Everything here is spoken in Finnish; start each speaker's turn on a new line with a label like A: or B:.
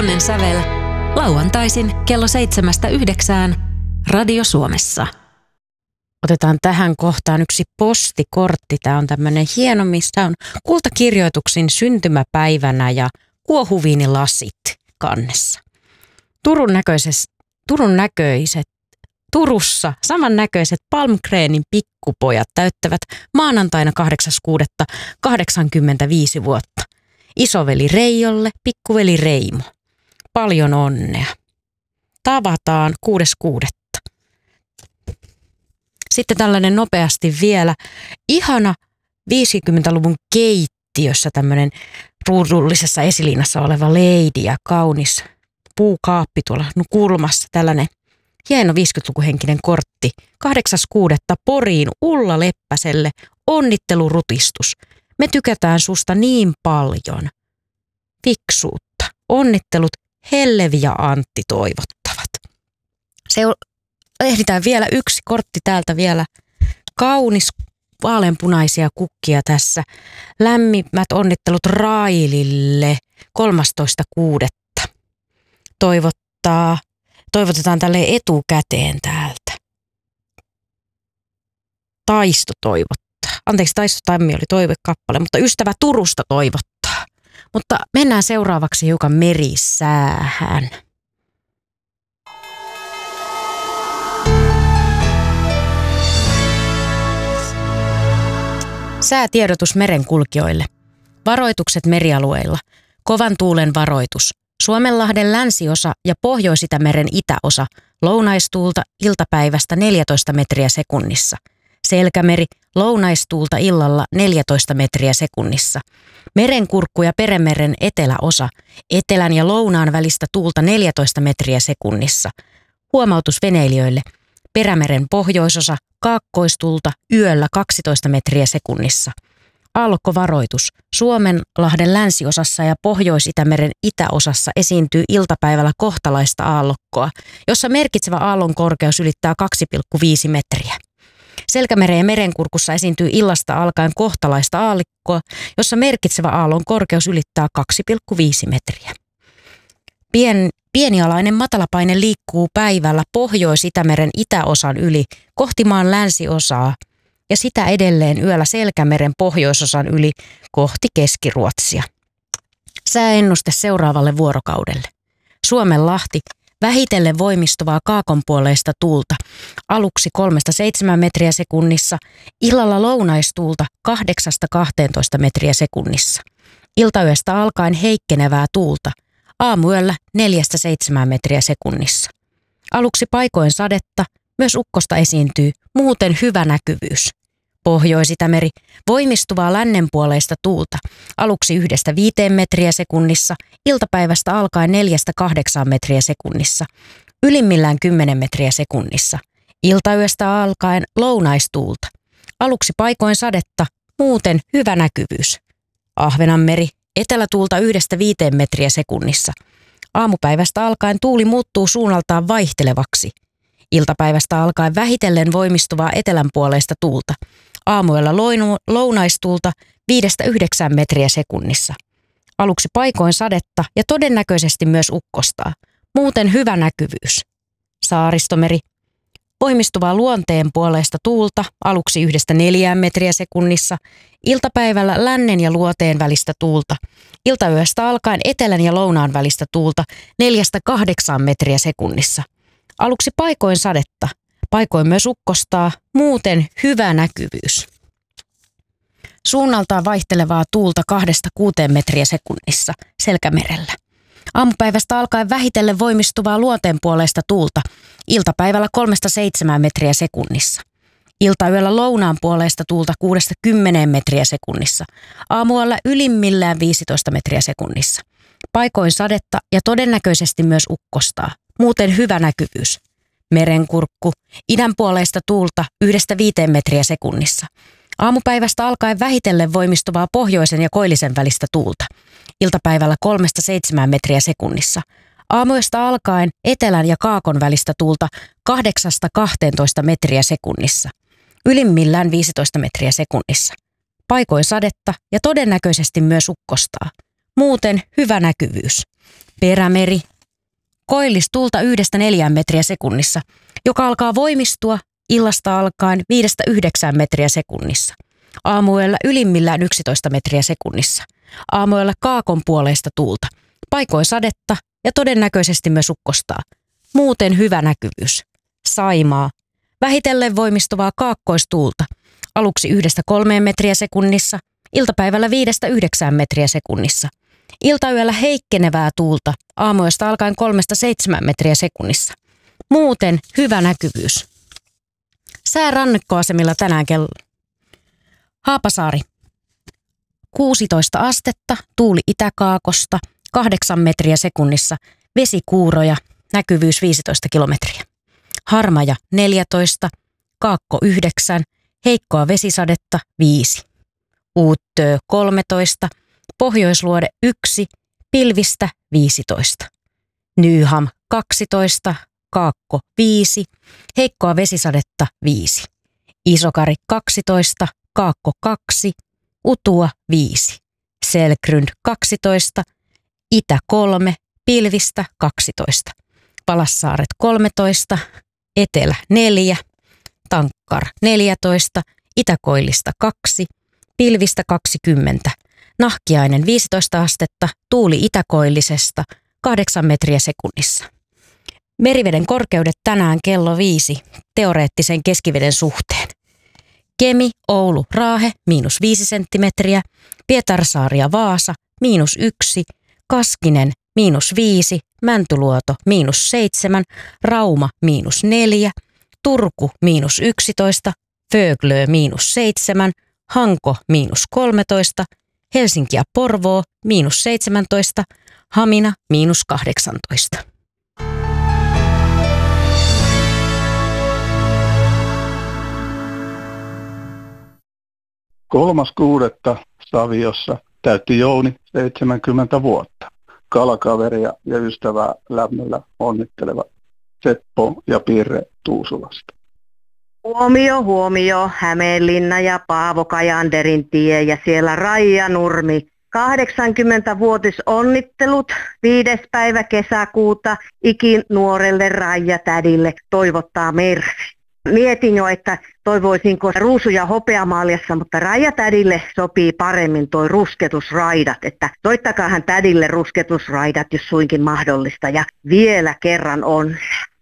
A: Onnensävel. Lauantaisin kello 7-9 Radio Suomessa.
B: Otetaan tähän kohtaan yksi postikortti. Tämä on tämmöinen hieno, missä on kultakirjoituksin syntymäpäivänä ja kuohuviinilasit kannessa. Turussa samannäköiset Palmgrenin pikkupojat täyttävät maanantaina 8.6. 85 vuotta. Isoveli Reijolle, pikkuveli Reimo. Paljon onnea. Tavataan 6.6. Sitten tällainen nopeasti vielä. Ihana 50-luvun keittiössä tämmöinen ruudullisessa esiliinassa oleva lady ja kaunis puukaappi tuolla kulmassa. Tällainen hieno 50-lukuhenkinen kortti. 8.6. Poriin Ulla Leppäselle onnittelurutistus. Me tykätään susta niin paljon. Fiksuutta. Onnittelut Hellevi ja Antti toivottavat. Ehditään vielä yksi kortti täältä vielä. Kaunis vaaleanpunaisia kukkia tässä. Lämmimät onnittelut Railille 13.6. Toivotetaan tälle etukäteen täältä. Taisto toivottaa. Anteeksi, Taisto Tammi oli toivekappale, mutta ystävä Turusta toivottaa. Mutta mennään seuraavaksi hiukan merisäähän. Säätiedotus merenkulkijoille. Varoitukset merialueilla. Kovan tuulen varoitus. Suomenlahden länsiosa ja Pohjois-Itämeren itäosa. Lounaistuulta iltapäivästä 14 metriä sekunnissa. Selkämeri, lounaistuulta illalla 14 metriä sekunnissa. Merenkurkku ja Perämeren eteläosa, etelän ja lounaan välistä tuulta 14 metriä sekunnissa. Huomautus veneilijöille. Perämeren pohjoisosa, kaakkoistuulta yöllä 12 metriä sekunnissa. Aallokkovaroitus. Suomenlahden länsiosassa ja Pohjois-Itämeren itäosassa esiintyy iltapäivällä kohtalaista aallokkoa, jossa merkitsevä aallon korkeus ylittää 2,5 metriä. Selkämeren ja merenkurkussa esiintyy illasta alkaen kohtalaista aallikkoa, jossa merkitsevä aallon korkeus ylittää 2,5 metriä. Pienialainen matalapaine liikkuu päivällä Pohjois-Itämeren itäosan yli kohti maan länsiosaa ja sitä edelleen yöllä Selkämeren pohjoisosan yli kohti Keski-Ruotsia. Sääennuste seuraavalle vuorokaudelle. Suomenlahti. Vähitellen voimistuvaa kaakonpuoleista tuulta, aluksi 3-7 metriä sekunnissa, illalla lounaistuulta 8-12 metriä sekunnissa. Iltayöstä alkaen heikkenevää tuulta, aamuyöllä 4-7 metriä sekunnissa. Aluksi paikoin sadetta, myös ukkosta esiintyy, muuten hyvä näkyvyys. Pohjois-Itämeri, voimistuvaa lännenpuoleista tuulta, aluksi 1-5 metriä sekunnissa, iltapäivästä alkaen 4-8 metriä sekunnissa, ylimmillään 10 metriä sekunnissa. Iltayöstä alkaen lounaistuulta, aluksi paikoin sadetta, muuten hyvä näkyvyys. Ahvenanmeri, etelätuulta 1-5 metriä sekunnissa. Aamupäivästä alkaen tuuli muuttuu suunnaltaan vaihtelevaksi. Iltapäivästä alkaen vähitellen voimistuvaa etelänpuoleista tuulta. Aamuyöllä lounaistuulta 5-9 metriä sekunnissa. Aluksi paikoin sadetta ja todennäköisesti myös ukkostaa. Muuten hyvä näkyvyys. Saaristomeri. Voimistuvaa luonteen puoleista tuulta aluksi 1-4 metriä sekunnissa. Iltapäivällä lännen ja luoteen välistä tuulta. Iltayöstä alkaen etelän ja lounaan välistä tuulta 4-8 metriä sekunnissa. Aluksi paikoin sadetta, paikoin myös ukkostaa, muuten hyvä näkyvyys. Suunnaltaan vaihtelevaa tuulta 2-6 metriä sekunnissa Selkämerellä. Aamupäivästä alkaen vähitellen voimistuvaa luonteenpuoleista tuulta, iltapäivällä 3-7 metriä sekunnissa. Iltayöllä lounaan puoleista tuulta 6-10 metriä sekunnissa. Aamualla ylimmillään 15 metriä sekunnissa. Paikoin sadetta ja todennäköisesti myös ukkostaa. Muuten hyvä näkyvyys. Merenkurkku, idänpuoleista tuulta 1-5 metriä sekunnissa. Aamupäivästä alkaen vähitellen voimistuvaa pohjoisen ja koillisen välistä tuulta. Iltapäivällä 3-7 metriä sekunnissa. Aamuyöstä alkaen etelän ja kaakon välistä tuulta 8-12 metriä sekunnissa. Ylimmillään 15 metriä sekunnissa. Paikoin sadetta ja todennäköisesti myös ukkostaa. Muuten hyvä näkyvyys. Perämeri. Koillistuulta 1-4 metriä sekunnissa, joka alkaa voimistua illasta alkaen 5-9 metriä sekunnissa. Aamuyöllä ylimmillään 11 metriä sekunnissa. Aamuyöllä kaakon puoleista tuulta. Paikoin sadetta ja todennäköisesti myös ukkostaa. Muuten hyvä näkyvyys. Saimaa. Vähitellen voimistuvaa kaakkoistuulta. Aluksi 1-3 metriä sekunnissa. Iltapäivällä 5-9 metriä sekunnissa. Iltayöllä heikkenevää tuulta. Aamuyöstä alkaen 3-7 metriä sekunnissa. Muuten hyvä näkyvyys. Sää rannikkoasemilla tänään kello. Haapasaari. 16 astetta, tuuli itäkaakosta, 8 metriä sekunnissa, vesikuuroja, näkyvyys 15 kilometriä. Harmaja 14, Kaakko 9, heikkoa vesisadetta 5. Uuttöö 13, Pohjoisluode 1, pilvistä 15. Nyham 12, Kaakko 5, heikkoa vesisadetta 5. Isokari 12, Kaakko 2, Utua 5. Selkryn 12, Itä 3, pilvistä 12. Palassaaret 13, Etelä 4, Tankkar 14, Itäkoillista 2, pilvistä 20. Nahkiainen 15 astetta, tuuli itäkoillisesta 8 metriä sekunnissa. Meriveden korkeudet tänään kello 5 teoreettisen keskiveden suhteen. Kemi, Oulu, Raahe, -5 senttimetriä, Pietarsaari ja Vaasa, -1, Kaskinen, -5, Mäntyluoto, -7, Rauma, -4, Turku, -11, Föglö, -7, Hanko, -13, Helsinki ja Porvoo, -17, Hamina, -18.
C: Kolmas kuudetta Saviossa täytti Jouni 70 vuotta. Kalakaveria ja ystävää lämmöllä onnitteleva Seppo ja Pirre Tuusulasta.
D: Huomio, Hämeenlinna ja Paavo Kajanderin tie ja siellä Raija Nurmi. 80-vuotisonnittelut 5. päivä kesäkuuta ikinuorelle Raija tädille toivottaa Mervi. Mietin jo, että toivoisinko ruusuja hopeamaaljassa, mutta Raija tädille sopii paremmin toi rusketusraidat, että soittakaahan tädille rusketusraidat, jos suinkin mahdollista. Ja vielä kerran onnea.